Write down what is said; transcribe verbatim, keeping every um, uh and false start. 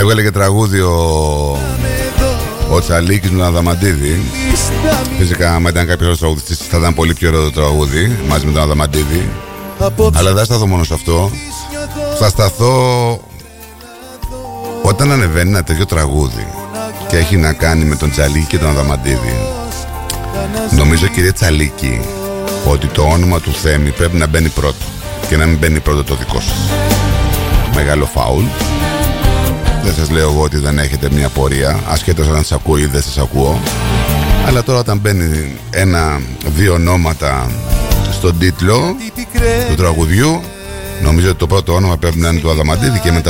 Έβγαλε και τραγούδι ο, ο Τσαλίκης με τον Αδαμαντίδη. Φυσικά, άμα ήταν κάποιος τραγουδιστής, θα ήταν πολύ πιο ωραίο το τραγούδι μαζί με τον Αδαμαντίδη. Αλλά δεν σταθώ μόνο σε αυτό. Θα σταθώ όταν ανεβαίνει ένα τέτοιο τραγούδι και έχει να κάνει με τον Τσαλίκη και τον Αδαμαντίδη. Νομίζω, κύριε Τσαλίκη, ότι το όνομα του Θέμη πρέπει να μπαίνει πρώτο και να μην μπαίνει πρώτο το δικό σας. Μεγάλο φάουλ. Δεν σας λέω εγώ ότι δεν έχετε μια πορεία, ασχέτως αν σας ακούω ή δεν σας ακούω. Αλλά τώρα όταν μπαίνει ένα-δύο ονόματα στον τίτλο του τραγουδιού, νομίζω ότι το πρώτο όνομα πρέπει να είναι του Αδαμαντίδη και μετά